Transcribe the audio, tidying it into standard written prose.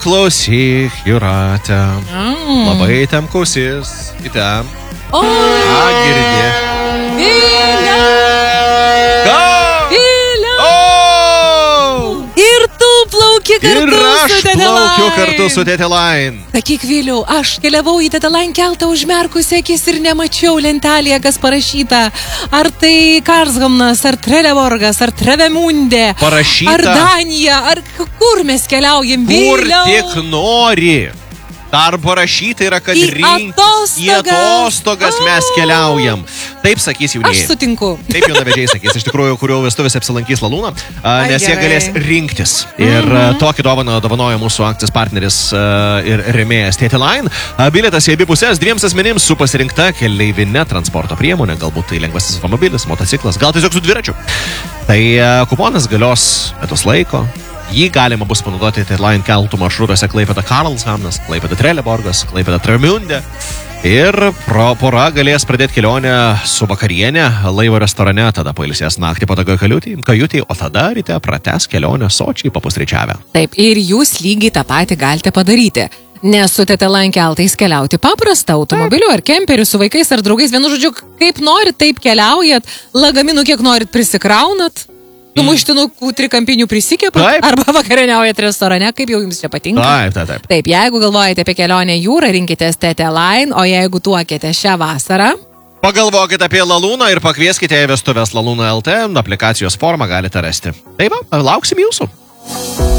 klausyk, Jūrate. Labai temkusis. Įtem. Girdi. Vilė! Vilė! Ir tu plauki kartu su Tete Line. Ir aš plaukiu kartu su Tete Line. Sakyk, Viliau, aš keliavau į Tete Line keltą užmerkusi akis ir nemačiau lentelėje, kas parašyta. Ar tai Karlshamnas, ar Trelleborgas, ar Travemünde, Parašyta. ar Danija, ar kur mes keliaujam, Kur Viliau? tik nori. Dar parašyta yra, kad į atostogas mes keliaujam. Taip sakys jaunieji. Aš sutinku. Taip jaunavedžiai sakys, iš tikrųjų, kurio vestuvės apsilankys Lalūną, nes jie galės rinktis. Ir tokį dovaną dovanoja mūsų akcijos partneris ir rėmėjas Tete Line. Bilietas į abi pusės 2 asmenims su pasirinkta keleivinė transporto priemonė, galbūt tai lengvasis automobilis, motociklas, gal tiesiog su dviračiu. Tai kuponas galios metus laiko. Jį galima bus panaudoti Tete Line keltų maršrutuose Klaipėda Karlshamnas, Klaipėda Trelleborgas, Klaipėda Travemünde. Ir pora galės pradėti kelionę su vakarienė laivo restorane, tada pailsės naktį patogioj kajutėj, o tada ryte pratęs kelionę sočiai papusryčiavę. Taip, ir jūs lygiai tą patį galite padaryti. Nes su Tete Line keltais keliauti paprasta, automobiliu ar kemperiu, su vaikais ar draugais, vienu žodžiu, kaip norit, taip keliaujat, lagaminų kiek norit prisikraunat. Muštinukų trikampinių prisikepat arba vakarieniaujat restorane, kaip jau jums čia patinka. Taip. Taip, jeigu galvojate apie kelionę jūrą, rinkitės Tete Line, o jeigu tuokėte šią vasarą, pagalvokite apie Lalūną ir pakvieskite į vestuves Lalūną LT, aplikacijos formą galite rasti. Taip, lauksim jūsų.